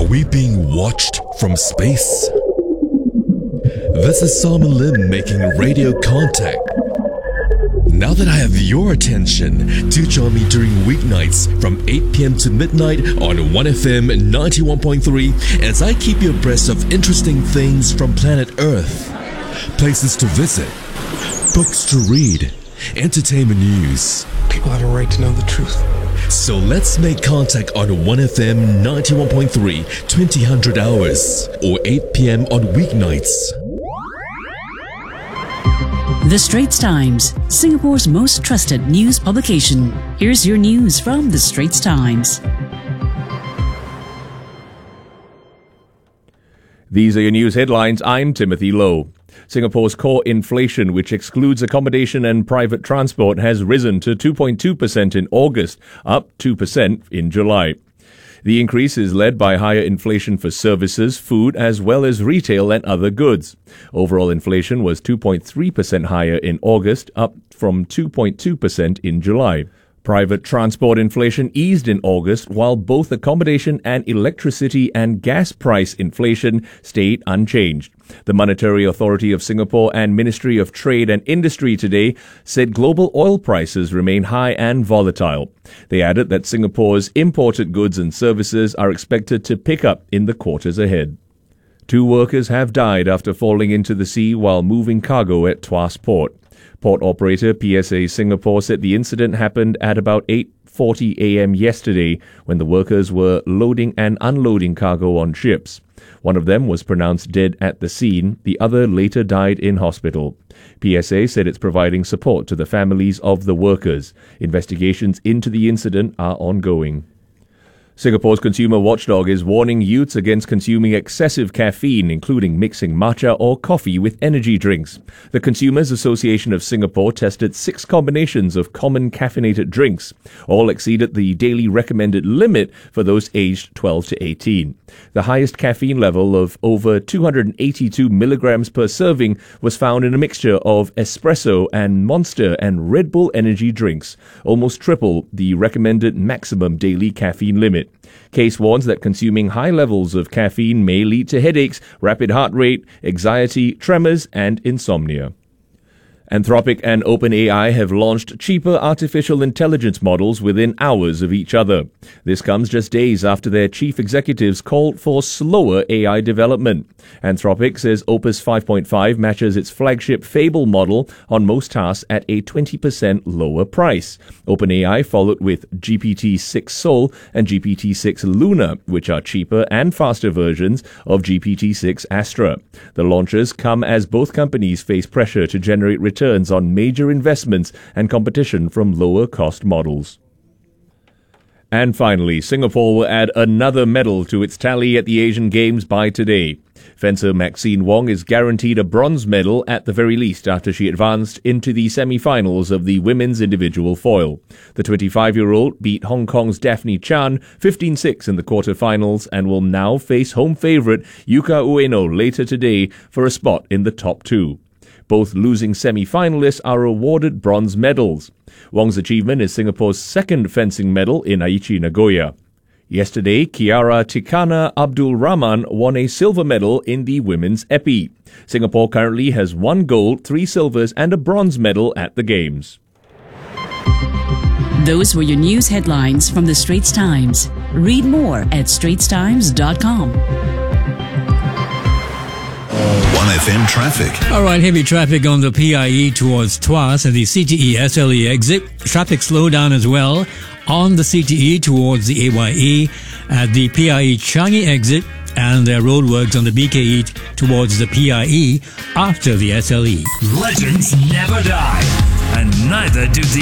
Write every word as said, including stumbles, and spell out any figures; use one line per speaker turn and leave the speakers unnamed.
Are we being watched from space? This is Simon Lim making radio contact. Now that I have your attention, do join me during weeknights from eight p.m. to midnight on one F M ninety-one point three as I keep you abreast of interesting things from planet Earth. Places to visit, books to read, entertainment news.
People have a right to know the truth.
So let's make contact on one F M ninety-one point three, twenty hundred hours, or eight p.m. on weeknights.
The Straits Times, Singapore's most trusted news publication. Here's your news from The Straits Times.
These are your news headlines. I'm Timothy Lowe. Singapore's core inflation, which excludes accommodation and private transport, has risen to two point two percent in August, up two percent in July. The increase is led by higher inflation for services, food, as well as retail and other goods. Overall inflation was two point three percent higher in August, up from two point two percent in July. Private transport inflation eased in August, while both accommodation and electricity and gas price inflation stayed unchanged. The Monetary Authority of Singapore and Ministry of Trade and Industry today said global oil prices remain high and volatile. They added that Singapore's imported goods and services are expected to pick up in the quarters ahead. Two workers have died after falling into the sea while moving cargo at Tuas Port. Port operator P S A Singapore said the incident happened at about eight forty a.m. yesterday when the workers were loading and unloading cargo on ships. One of them was pronounced dead at the scene. The other later died in hospital. P S A said it's providing support to the families of the workers. Investigations into the incident are ongoing. Singapore's consumer watchdog is warning youths against consuming excessive caffeine, including mixing matcha or coffee with energy drinks. The Consumers Association of Singapore tested six combinations of common caffeinated drinks. All exceeded the daily recommended limit for those aged twelve to eighteen. The highest caffeine level of over two hundred eighty-two milligrams per serving was found in a mixture of espresso and Monster and Red Bull energy drinks, almost triple the recommended maximum daily caffeine limit. Case warns that consuming high levels of caffeine may lead to headaches, rapid heart rate, anxiety, tremors, and insomnia. Anthropic and OpenAI have launched cheaper artificial intelligence models within hours of each other. This comes just days after their chief executives called for slower A I development. Anthropic says Opus five point five matches its flagship Fable model on most tasks at a twenty percent lower price. OpenAI followed with G P T six Sol and G P T six Luna, which are cheaper and faster versions of G P T six Astra. The launches come as both companies face pressure to generate returns on major investments and competition from lower-cost models. And finally, Singapore will add another medal to its tally at the Asian Games by today. Fencer Maxine Wong is guaranteed a bronze medal at the very least after she advanced into the semi-finals of the women's individual foil. The twenty-five-year-old beat Hong Kong's Daphne Chan fifteen six in the quarterfinals and will now face home favourite Yuka Ueno later today for a spot in the top two. Both losing semi-finalists are awarded bronze medals. Wong's achievement is Singapore's second fencing medal in Aichi Nagoya. Yesterday, Kiara Tikana Abdul Rahman won a silver medal in the women's epee. Singapore currently has one gold, three silvers and a bronze medal at the Games.
Those were your news headlines from The Straits Times. Read more at straits times dot com.
one F M traffic.
All right, heavy traffic on the P I E towards Tuas at the C T E S L E exit. Traffic slowdown as well on the C T E towards the A Y E at the P I E Changi exit, and there are roadworks on the B K E towards the P I E after the S L E.
Legends never die, and neither do the